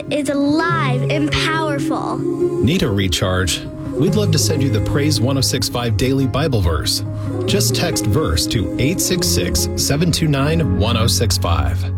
is alive and powerful. Need a recharge? We'd love to send you the Praise 1065 Daily Bible Verse. Just text verse to 866-729-1065.